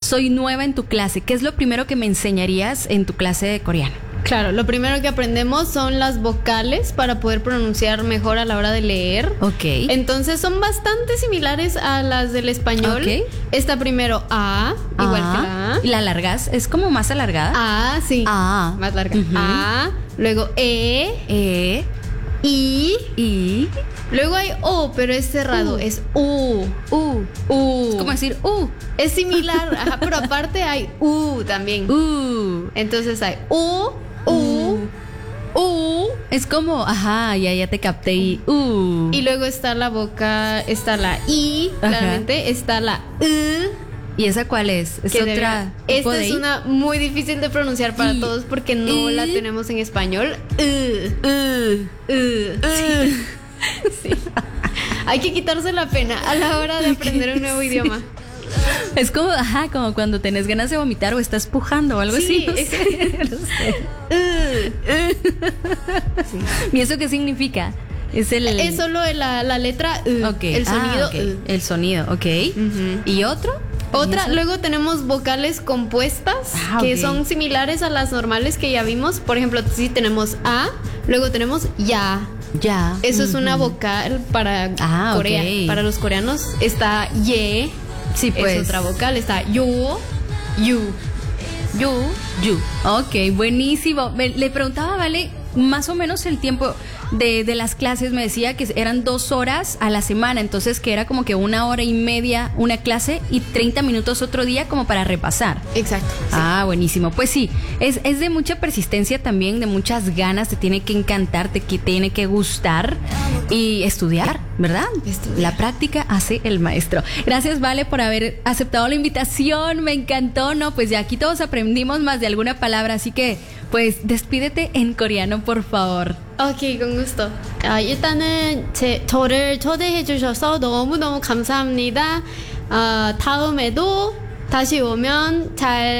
soy nueva en tu clase. ¿Qué es lo primero que me enseñarías en tu clase de coreano? Claro, lo primero que aprendemos son las vocales para poder pronunciar mejor a la hora de leer. Ok. Entonces son bastante similares a las del español. Ok. Está primero A, igual que la A. ¿Y la alargas? ¿Es como más alargada? A, sí. A. Más larga. Ujú. A, luego E. I. Luego hay O, pero es cerrado. Es U. Es como decir Es similar, ajá, pero aparte hay U también. Entonces hay U. Es como, ajá, ya te capté y Y luego está la boca, está la I, Ajá. claramente, está la ¿Y esa cuál es? ¿Es que otra? tipo esta de es I? una muy difícil de pronunciar para I. todos porque no la tenemos en español. Sí. Sí. Hay que quitarse la pena a la hora de aprender un nuevo idioma. Es como, ajá, como cuando tenés ganas de vomitar o estás pujando o algo Sí, así. No sé, no sé. ¿Y eso qué significa? Es solo la letra Ok. el sonido. Ok. El sonido, ok. Ujú. ¿Y otro? Otra, ¿Y eso? luego tenemos vocales compuestas que ok. son similares a las normales que ya vimos. Por ejemplo, sí tenemos A, luego tenemos ya. Ya. Eso es una vocal para Corea. ok. Para los coreanos está ye. Sí, pues. Es otra vocal. Está yo, you. You. Ok, buenísimo. Le preguntaba, Vale, más o menos el tiempo de las clases. Me decía que eran 2 horas a la semana, entonces que era como que 1 hora y media una clase y 30 minutos otro día como para repasar. Exacto. Sí. Ah, buenísimo. Pues sí, es de mucha persistencia también, de muchas ganas, te tiene que encantar, te tiene que gustar y estudiar, ¿verdad? Estudiar. La práctica hace el maestro. Gracias, Vale, por haber aceptado la invitación, me encantó, ¿no? Pues ya aquí todos aprendimos más de alguna palabra, así que pues despídete en coreano, por favor. 오케이, con gusto. 일단은 저를 초대해 주셔서 너무너무 감사합니다. 다음에도 다시 오면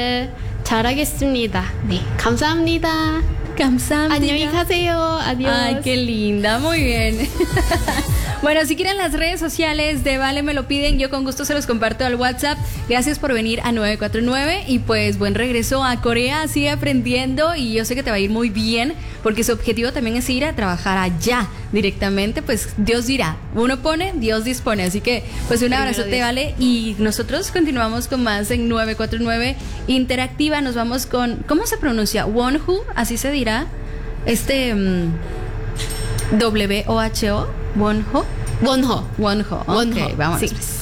잘하겠습니다. 네, 감사합니다. 감사합니다. 안녕히 가세요. Adiós. Ay, qué linda, muy bien. Bueno, si quieren las redes sociales de Vale me lo piden, yo con gusto se los comparto al WhatsApp. Gracias por venir a 949 y pues buen regreso a Corea, sigue aprendiendo y yo sé que te va a ir muy bien porque su objetivo también es ir a trabajar allá directamente, pues Dios dirá, uno pone, Dios dispone, así que pues un abrazote, Vale, y nosotros continuamos con más en 949 Interactiva, nos vamos con, ¿cómo se pronuncia? Wonho, así se dirá, W-O-H-O, Wonho. 원호. Wonho. Ok, 원호. vámonos. Sí. Pues.